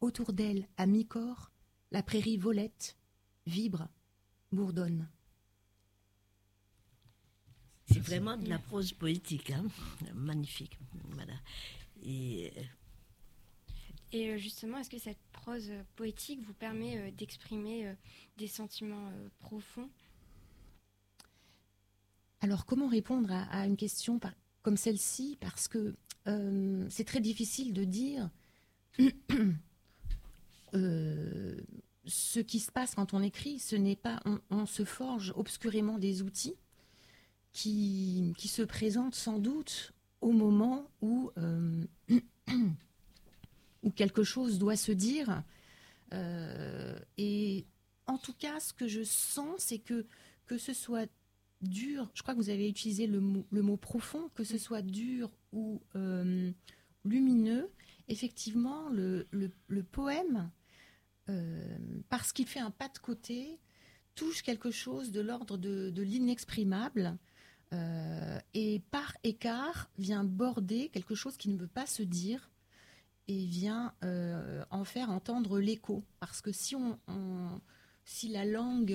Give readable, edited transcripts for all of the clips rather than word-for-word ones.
autour d'elle, à mi-corps, la prairie volette, vibre, bourdonne. C'est vraiment de la prose poétique, hein. Magnifique. Voilà. Et justement, est-ce que cette prose poétique vous permet d'exprimer des sentiments profonds ? Alors, comment répondre à une question comme celle-ci ? Parce que c'est très difficile de dire ce qui se passe quand on écrit. Ce n'est pas, on se forge obscurément des outils qui se présentent sans doute au moment où quelque chose doit se dire. Et en tout cas, ce que je sens, c'est que ce soit dur, je crois que vous avez utilisé le mot profond, que ce soit dur ou lumineux, effectivement, le poème, parce qu'il fait un pas de côté, touche quelque chose de l'ordre de l'inexprimable, et par écart vient border quelque chose qui ne veut pas se dire, et vient en faire entendre l'écho. Parce que si la langue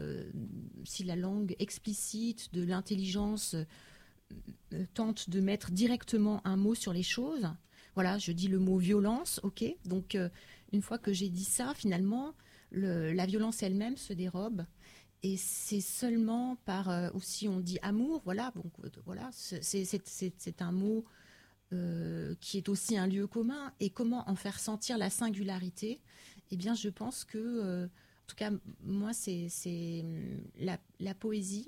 explicite de l'intelligence tente de mettre directement un mot sur les choses, voilà, je dis le mot violence, ok, donc une fois que j'ai dit ça, finalement, la violence elle-même se dérobe, et c'est seulement par, ou si on dit amour, voilà, donc voilà, c'est un mot qui est aussi un lieu commun, et comment en faire sentir la singularité. Eh bien, je pense que, en tout cas, moi, c'est la poésie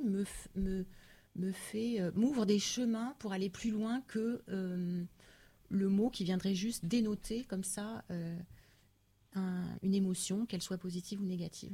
m'ouvre des chemins pour aller plus loin que le mot qui viendrait juste dénoter comme ça une émotion, qu'elle soit positive ou négative.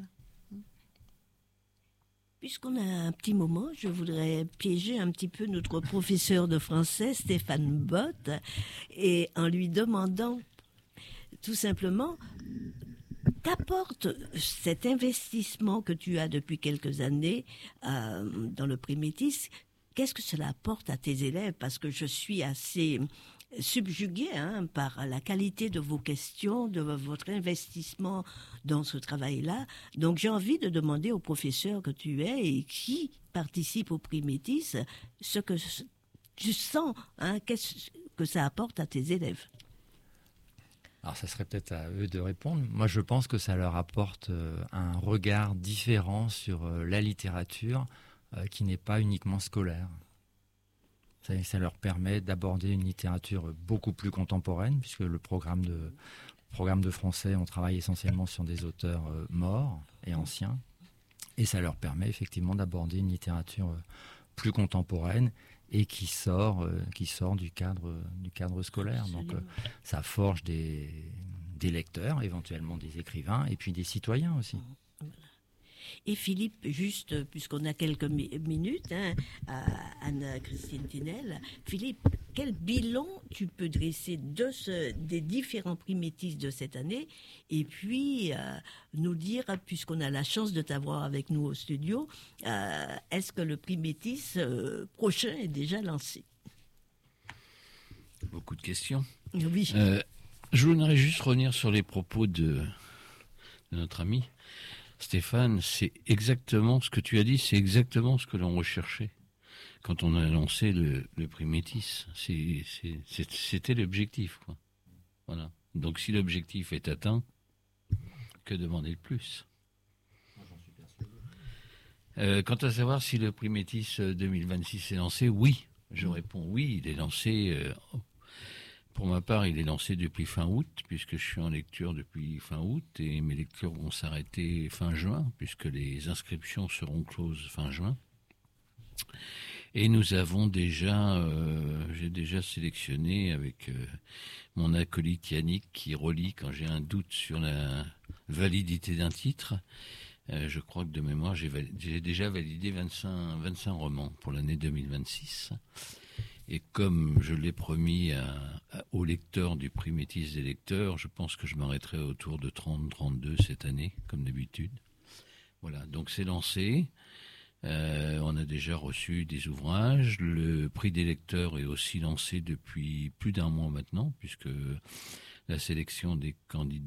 Puisqu'on a un petit moment, je voudrais piéger un petit peu notre professeur de français, Stéphane Bott, et en lui demandant tout simplement, qu'apporte cet investissement que tu as depuis quelques années dans le Prix Métis, qu'est-ce que cela apporte à tes élèves ? Parce que je suis assez subjuguée par la qualité de vos questions, de votre investissement dans ce travail-là. Donc j'ai envie de demander au professeur que tu es et qui participe au Prix Métis ce que tu sens, qu'est-ce que ça apporte à tes élèves. Alors ça serait peut-être à eux de répondre. Moi je pense que ça leur apporte un regard différent sur la littérature qui n'est pas uniquement scolaire. Ça leur permet d'aborder une littérature beaucoup plus contemporaine, puisque le programme de français, on travaille essentiellement sur des auteurs morts et anciens. Et ça leur permet effectivement d'aborder une littérature plus contemporaine et qui sort du cadre scolaire. Donc ça forge des lecteurs, éventuellement des écrivains, et puis des citoyens aussi. Et Philippe, juste puisqu'on a quelques minutes, à Anne-Christine Tinel, Philippe, quel bilan tu peux dresser des différents prix Métis de cette année, et puis nous dire, puisqu'on a la chance de t'avoir avec nous au studio, est-ce que le prix Métis prochain est déjà lancé ? Beaucoup de questions. Oui. Je voudrais juste revenir sur les propos de notre ami Stéphane. C'est exactement ce que tu as dit, c'est exactement ce que l'on recherchait quand on a lancé le prix Métis. C'était l'objectif, quoi. Voilà. Donc si l'objectif est atteint, que demander de plus ? Quant à savoir si le prix Métis 2026 est lancé, oui. Je réponds oui, il est lancé. Pour ma part, il est lancé depuis fin août, puisque je suis en lecture depuis fin août, et mes lectures vont s'arrêter fin juin, puisque les inscriptions seront closes fin juin. Et nous avons j'ai déjà sélectionné avec mon acolyte Yannick, qui relie quand j'ai un doute sur la validité d'un titre. Je crois que de mémoire, j'ai déjà validé 25 romans pour l'année 2026. Et comme je l'ai promis aux lecteurs du prix Métis des lecteurs, je pense que je m'arrêterai autour de 30-32 cette année, comme d'habitude. Voilà, donc c'est lancé. On a déjà reçu des ouvrages. Le prix des lecteurs est aussi lancé depuis plus d'un mois maintenant, puisque la sélection des candidats